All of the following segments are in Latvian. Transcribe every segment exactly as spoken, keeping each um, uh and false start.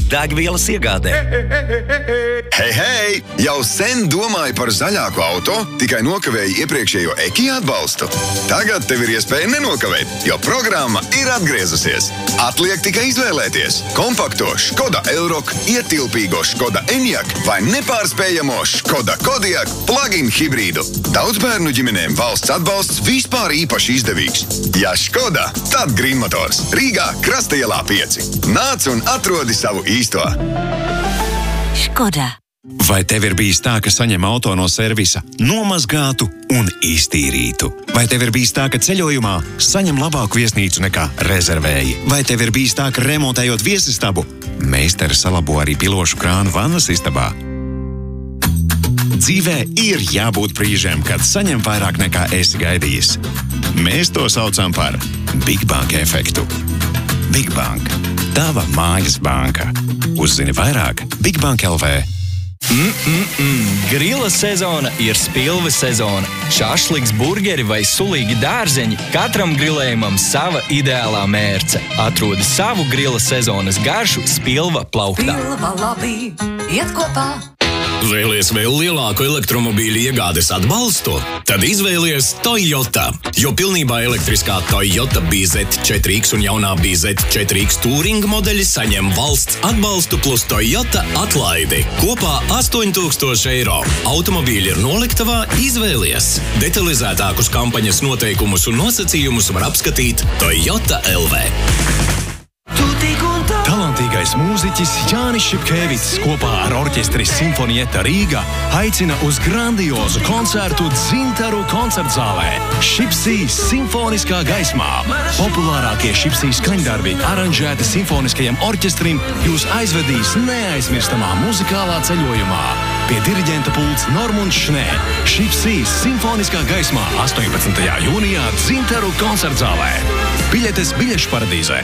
degvielas iegādē. Hei, hei! Jau sen domāju par zaļāku auto, tikai nokavēju iepriekšējo Eki atbalstu. Tagad tev ir iespēja nenokavēt, jo programma ir atgriezusies. Atliek tikai izvēlēties kompakto Škoda Elroq, ietilpīgo Škoda Enyaq vai nepārspējamo Škoda Kodiaq plug-in hibrīdu. Daudz bērnu ģimenēm valsts atbalsts vispār īpaši izdevīgs. Ja Škoda, tad Green Motors. Rīgā, Krastaielā pieci. Nāc un atrodi savu īsto. Škoda. Vai tev ir bijis tā, ka saņem auto no servisa, nomazgātu un iztīrītu? Vai tev ir bijis tā, ka ceļojumā saņem labāku viesnīcu nekā rezervēji? Vai tev ir bijis tā, ka remontējot viesistabu, meistari salabo arī pilošu krānu vannas istabā? Dzīvē ir jābūt brīžiem, kad saņem vairāk nekā esi gaidījis. Mēs to saucam par Big Bank efektu. Big Bank. Tava mājas banka. Uzzini vairāk Big Bank L V. Mm-mm-mm. Grila sezona ir spilve sezona. Šašliks, burgeri vai sulīgi dārzeņi, katram grilējumam sava ideālā mērce. Atrodi savu grila sezonas garšu Spilva plauktā. Pilva labi, iet kopā. Vēlies vēl lielāku elektromobīļu iegādes atbalstu? Tad izvēlies Toyota, jo pilnībā elektriskā Toyota B Z četri X un jaunā B Z četri X Touring modeļi saņem valsts atbalstu plus Toyota atlaidi. Kopā astoņi tūkstoši eiro. Automobīļi ir noliktavā, izvēlies. Detalizētākus kampaņas noteikumus un nosacījumus var apskatīt Toyota L V. Talantīgais mūziķis Jānis Šipkēvics kopā ar orķestri Simfonieta Rīga aicina uz grandiozu koncertu Dzintaru koncertzālē. Šipsī simfoniskā gaismā. Populārākie Šipsī skaņdarbi aranžēti simfoniskajam orķestrim jūs aizvedīs neaizmirstamā muzikālā ceļojumā. Pie diriģenta pults Normunds Šnē. Šipsī simfoniskā gaismā astoņpadsmitajā jūnijā Dzintaru koncertzālē. Biļetes biļešu paradīzē.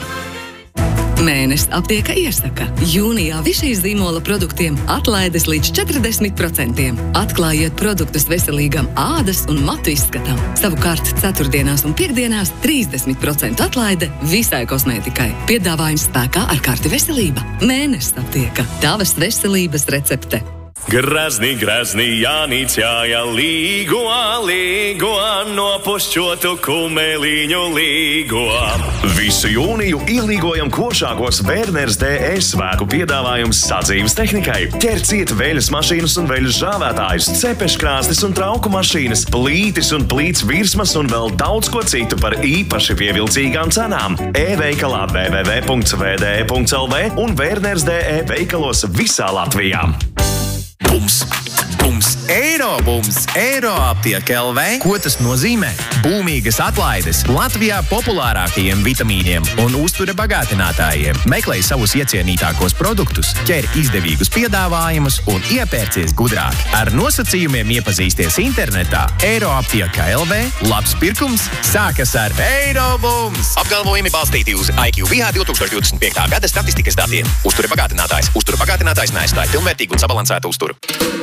Mēnesis aptieka iesaka. Jūnijā visīs zīmola produktiem atlaides līdz četrdesmit procentiem. Atklājiet produktus veselīgam ādas un matu izskatam. Savukārt ceturtdienās un piekdienās trīsdesmit procentu atlaide visai kosmētikai. Piedāvājums spēkā ar karti veselība. Mēnesis aptieka. Tavas veselības recepte. Grazni, grazni, Jānīts jāja līgo, līgo, nopušķotu kumeliņu līgo. Visu jūniju ielīgojam košākos Werners D E svēku piedāvājums sadzīves tehnikai. Ķerciet veļas mašīnas un veļas žāvētājus, cepeškrāstis un trauku mašīnas, plītis un plīts virsmas un vēl daudz ko citu par īpaši pievilcīgām cenām. E-veikalā w w w punkts v d e punkts l v un Werners D E veikalos visā Latvijā. Bums, bums, eiro bums, eiro aptiek L V. Ko tas nozīmē? Būmīgas atlaides Latvijā populārākajiem vitamīniem un uztura bagātinātājiem. Meklēj savus iecienītākos produktus, ķer izdevīgus piedāvājumus un iepērcies gudrāk. Ar nosacījumiem iepazīsties internetā. Eiro aptiek L V. Labs pirkums sākas ar eiro bums. Apgalvojumi balstīti uz I Q V H divtūkstoš divdesmit piekta gada statistikas datiem. Uztura bagātinātājs. Uztura bagātinātājs neaizstāja pilnvērtīgu un sabalansētu uzturu.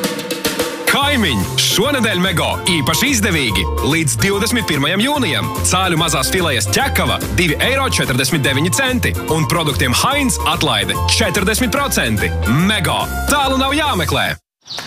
Kaimiņi! Šonedēļ Mego īpaši izdevīgi līdz divdesmit pirmajam jūnijam. Cāļu mazās filejas ķekava divi eiro četrdesmit deviņi centi un produktiem Heinz atlaide četrdesmit procenti. Mego! Tālu nav jāmeklē!